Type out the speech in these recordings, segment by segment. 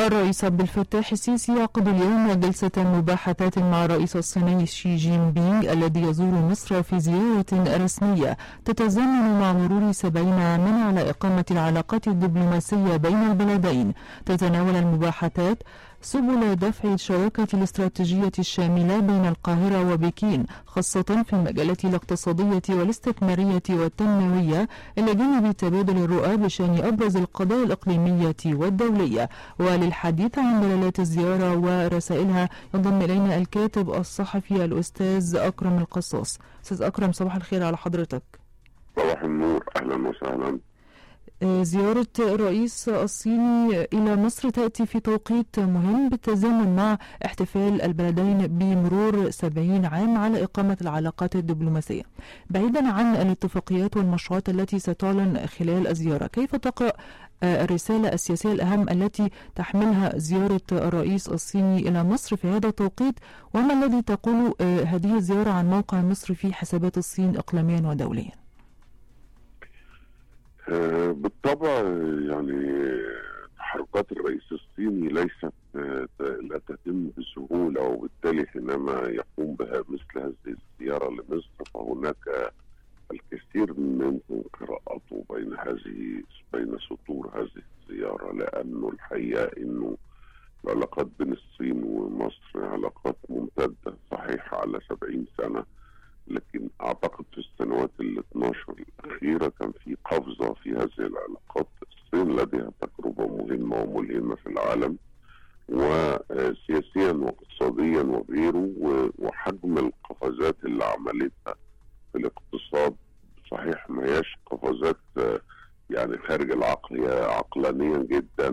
الرئيس عبد الفتاح السيسي يعقد اليوم جلسة مباحثات مع الرئيس الصيني شي جين بينغ الذي يزور مصر في زيارة رسمية تتزامن مع مرور 70 عاما على إقامة العلاقات الدبلوماسية بين البلدين. تتناول المباحثات سبل دفع الشراكة الاستراتيجية الشاملة بين القاهرة وبكين، خاصة في المجالات الاقتصادية والاستثمارية والتنموية، إلى جانب تبادل الرؤى بشأن أبرز القضايا الإقليمية والدولية. وللحديث عن دلالات الزيارة ورسائلها ينضم إلينا الكاتب الصحفي الأستاذ أكرم القصاص. أستاذ أكرم، صباح الخير على حضرتك. صباح النور، أهلا وسهلا. زيارة الرئيس الصيني إلى مصر تأتي في توقيت مهم بالتزامن مع احتفال البلدين بمرور 70 عام على إقامة العلاقات الدبلوماسية. بعيدا عن الاتفاقيات والمشروعات التي ستعلن خلال الزيارة، كيف تقرأ الرسالة السياسية الأهم التي تحملها زيارة الرئيس الصيني إلى مصر في هذا التوقيت، وما الذي تقول هذه الزيارة عن موقع مصر في حسابات الصين إقليميا ودوليا؟ بالطبع يعني تحركات الرئيس الصيني ليست لا تتم بسهولة، وبالتالي حينما يقوم بها مثل هذه الزيارة لمصر فهناك الكثير من قراءته بين سطور هذه الزيارة، لأنه الحقيقة أنه العلاقات بين الصين ومصر علاقات ممتدة صحيح على 70 سنة، لكن أعتقد في السنوات ال12 الأخيرة كان في قفزة في هذه العلاقات. الصين لديها تجربة مهمة وملهمة في العالم، وسياسيا واقتصاديا وغيره، وحجم القفزات اللي عملتها في الاقتصاد صحيح ما هياش قفزات يعني خارج العقل، هي عقلانيا جدا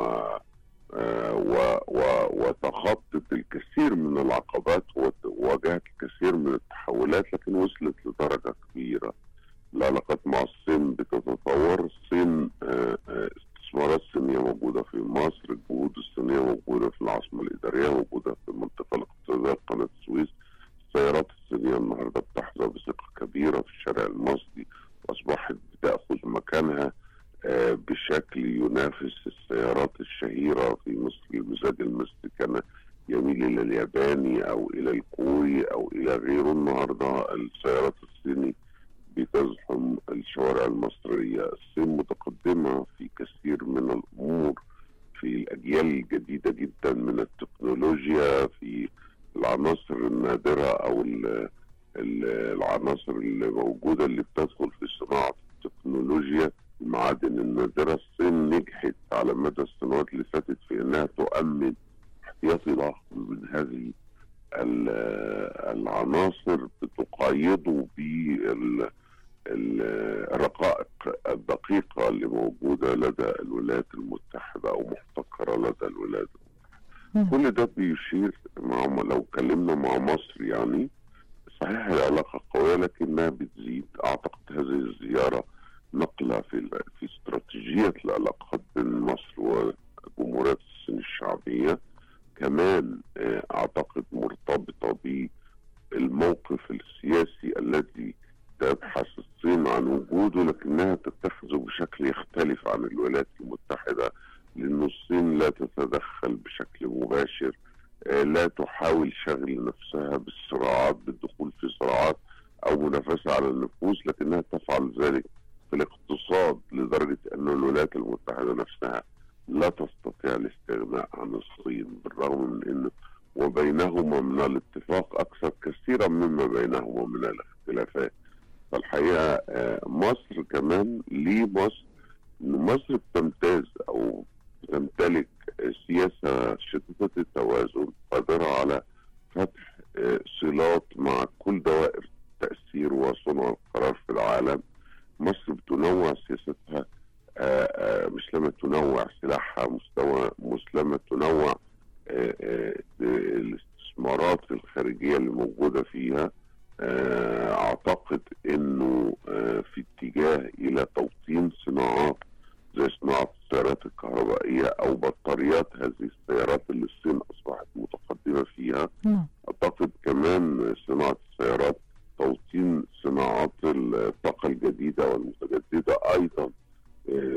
وتخطت الكثير من العقبات وواجهت الكثير من التحولات، لكن وصلت لدرجة كبيرة. العلاقات مع الصين بتتطور. الصين استثمارات صينية موجودة في مصر، الجهود الصينية موجودة في العاصمة الإدارية، موجودة في المنطقة الاقتصادية قناة السويس. السيارات الصينية النهاردة بتحظى بثقة كبيرة في الشارع المصري، وأصبحت بتأخذ مكانها بشكل ينافس السيارات الشهيرة في مصر. المزاج المصري كان يميل إلى الياباني أو إلى الكوري أو إلى غيره، النهاردة السيارات الصيني بتزحم الشوارع المصرية. الصين متقدمة في كثير من الأمور، في الأجيال الجديدة جدا من التكنولوجيا، في العناصر النادرة أو العناصر اللي موجودة اللي بتدخل في صناعة التكنولوجيا، المعادن النادرة. الصين نجحت على مدى السنوات اللي فاتت في انها تؤمن احتياطي ضخم من هذه العناصر، بتقايده بالرقائق الدقيقة اللي موجودة لدى الولايات المتحدة او محتكرة لدى الولايات المتحدة. كل ده بيشير لو اتكلمنا مع مصر يعني صحيح العلاقة قوية لكنها بتزيد. اعتقد هذه الزيارة نقلة في استراتيجية العلاقات بين مصر وجمهورية الصين الشعبية. كمان أعتقد مرتبطة بالموقف السياسي الذي تبحث الصين عن وجوده، لكنها تتخذه بشكل يختلف عن الولايات المتحدة، لأن الصين لا تتدخل بشكل مباشر، لا تحاول شغل نفسها بالصراعات، بالدخول في صراعات أو منافسة على النفوذ، لكنها تفعل ذلك في الاقتصاد، لدرجة أن الولايات المتحدة نفسها لا تستطيع الاستغناء عن الصين، بالرغم من أن وبينهما من الاتفاق أكثر كثيرا مما بينهما من الاختلافات. فالحقيقة مصر كمان مصر بتمتاز أو بتمتلك سياسة شديدة التوازن، قادرة على فتح صلات مع كل دوائر التأثير وصنع القرار في العالم. مصر بتنوع سياستها، مش لما تنوع سلاحها مسلمة تنوع الاستثمارات الخارجية اللي موجودة فيها. اعتقد انه في اتجاه الى توطين صناعات زي صناعة السيارات الكهربائية او بطاريات هذه السيارات اللي الصين اصبحت متقدمة فيها. اعتقد كمان صناعة السيارات، توطين صناعات الطاقة الجديدة والمتجددة ايضا